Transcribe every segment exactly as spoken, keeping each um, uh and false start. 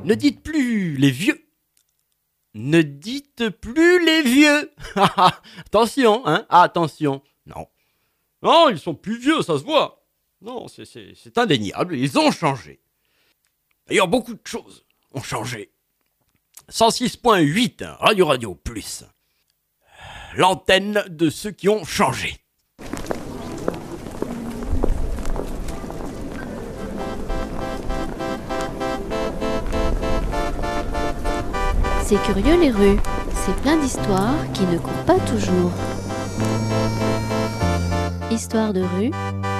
Ne dites plus les vieux. Ne dites plus les vieux. Attention, hein, attention. Non. Non, ils sont plus vieux, ça se voit. Non, c'est, c'est, c'est indéniable, ils ont changé. D'ailleurs, beaucoup de choses ont changé. cent six point huit, Radio Radio Plus. L'antenne de ceux qui ont changé. C'est curieux les rues, c'est plein d'histoires qui ne courent pas toujours. Histoire de rue,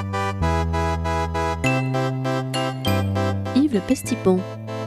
Yves Le Pestipon.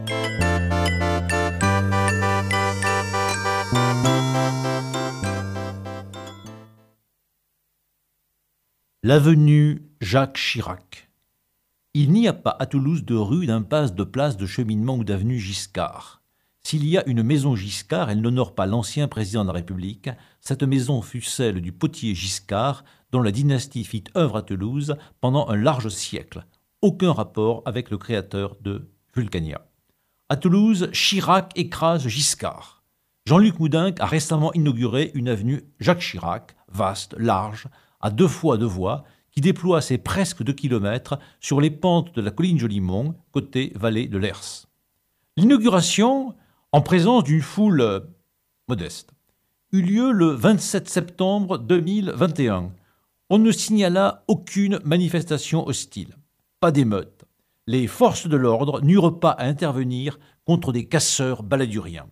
L'avenue Jacques Chirac. Il n'y a pas à Toulouse de rue, d'impasse, de place, de cheminement ou d'avenue Giscard. S'il y a une maison Giscard, elle n'honore pas l'ancien président de la République. Cette maison fut celle du potier Giscard, dont la dynastie fit œuvre à Toulouse pendant un large siècle. Aucun rapport avec le créateur de Vulcania. À Toulouse, Chirac écrase Giscard. Jean-Luc Moudenc a récemment inauguré une avenue Jacques Chirac, vaste, large, à deux fois deux voies, qui déploie ses presque deux kilomètres sur les pentes de la colline Jolimont, côté vallée de l'Hers. L'inauguration, en présence d'une foule euh, modeste, eut lieu le vingt-sept septembre deux mille vingt et un. On ne signala aucune manifestation hostile, pas d'émeute. Les forces de l'ordre n'eurent pas à intervenir contre des casseurs baladuriens.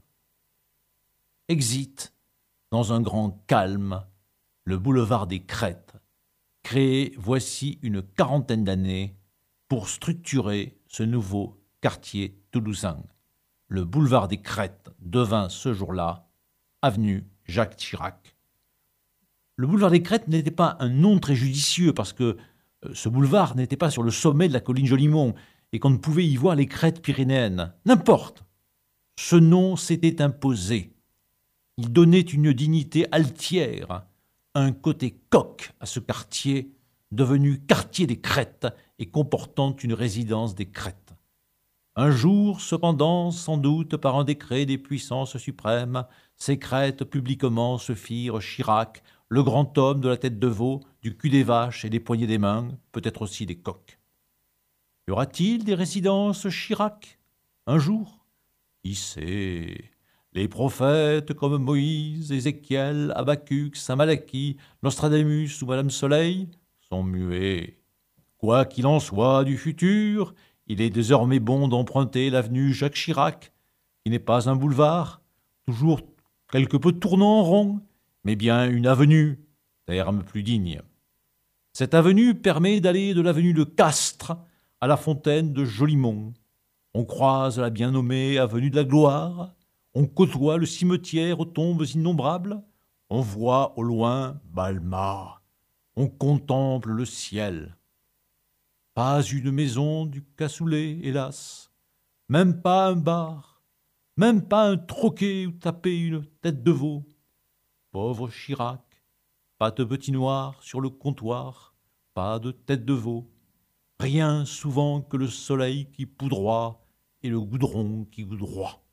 Exit, dans un grand calme, le boulevard des Crêtes, créé voici une quarantaine d'années pour structurer ce nouveau quartier toulousain. Le boulevard des Crêtes devint ce jour-là avenue Jacques Chirac. Le boulevard des Crêtes n'était pas un nom très judicieux parce que ce boulevard n'était pas sur le sommet de la colline Jolimont et qu'on ne pouvait y voir les crêtes pyrénéennes. N'importe. Ce nom s'était imposé. Il donnait une dignité altière, un côté coq à ce quartier devenu quartier des Crêtes et comportant une résidence des Crêtes. Un jour, cependant, sans doute par un décret des puissances suprêmes, ces Crêtes publiquement se firent Chirac, le grand homme de la tête de veau, du cul des vaches et des poignées des mains, peut-être aussi des coqs. Y aura-t-il des résidences Chirac un jour? Qui sait? Les prophètes comme Moïse, Ézéchiel, Habacuc, Saint Malachie, Nostradamus ou Madame Soleil sont muets. Quoi qu'il en soit du futur, il est désormais bon d'emprunter l'avenue Jacques Chirac, qui n'est pas un boulevard, toujours quelque peu tournant en rond, mais bien une avenue, terme plus digne. Cette avenue permet d'aller de l'avenue de Castres à la fontaine de Jolimont. On croise la bien nommée avenue de la Gloire, on côtoie le cimetière aux tombes innombrables, on voit au loin Balma, on contemple le ciel. Pas une maison du cassoulet, hélas, même pas un bar, même pas un troquet où taper une tête de veau. Pauvre Chirac, pas de petit noir sur le comptoir, pas de tête de veau, rien souvent que le soleil qui poudroie et le goudron qui goudroie.